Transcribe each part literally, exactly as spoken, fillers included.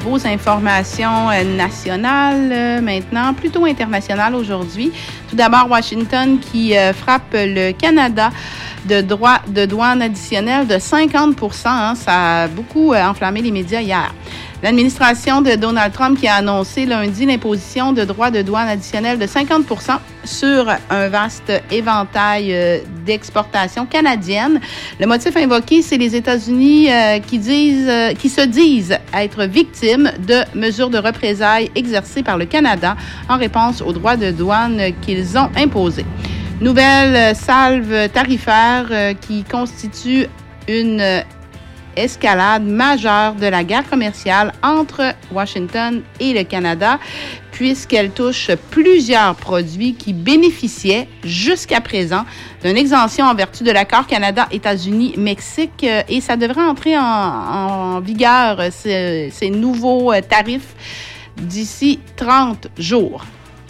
vos informations euh, nationales euh, maintenant, plutôt internationales aujourd'hui. Tout d'abord, Washington qui euh, frappe le Canada de droits de douane additionnels de cinquante pour cent. Hein, ça a beaucoup euh, enflammé les médias hier. L'administration de Donald Trump qui a annoncé lundi l'imposition de droits de douane additionnels de cinquante pour cent sur un vaste éventail euh, d'exportations canadiennes. Le motif invoqué, c'est les États-Unis euh, qui disent, euh, qui se disent être victimes de mesures de représailles exercées par le Canada en réponse aux droits de douane qu'ils ont imposés. Nouvelle salve tarifaire euh, qui constitue une euh, escalade majeure de la guerre commerciale entre Washington et le Canada, puisqu'elle touche plusieurs produits qui bénéficiaient jusqu'à présent d'une exemption en vertu de l'accord Canada-États-Unis-Mexique, et ça devrait entrer en, en vigueur, ces, ces nouveaux tarifs, d'ici trente jours.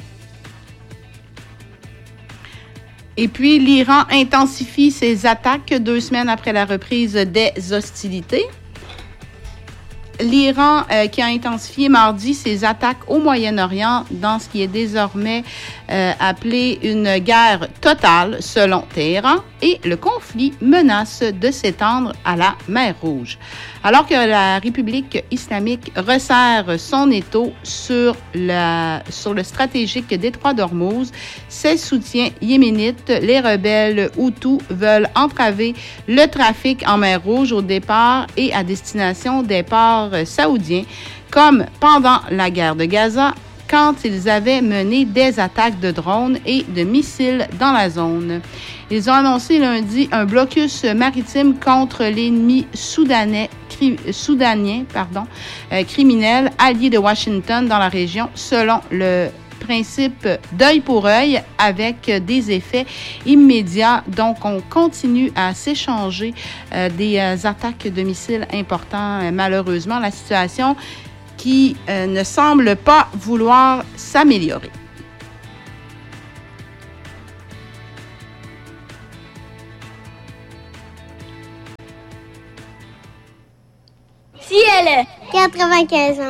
Et puis, l'Iran intensifie ses attaques deux semaines après la reprise des hostilités. L'Iran euh, qui a intensifié mardi ses attaques au Moyen-Orient dans ce qui est désormais euh, appelé une guerre totale selon Téhéran, et le conflit menace de s'étendre à la mer Rouge. Alors que la République islamique resserre son étau sur, la, sur le stratégique détroit d'Ormuz, ses soutiens yéménites, les rebelles Houthis, veulent entraver le trafic en mer Rouge au départ et à destination des ports saoudiens, comme pendant la guerre de Gaza, quand ils avaient mené des attaques de drones et de missiles dans la zone. Ils ont annoncé lundi un blocus maritime contre l'ennemi soudanais, cri, soudanien pardon, euh, criminel allié de Washington dans la région, selon le principe d'œil pour œil, avec des effets immédiats. Donc, on continue à s'échanger euh, des euh, attaques de missiles importants. Euh, malheureusement, la situation qui euh, ne semble pas vouloir s'améliorer. Ciel quatre-vingt-quinze ans.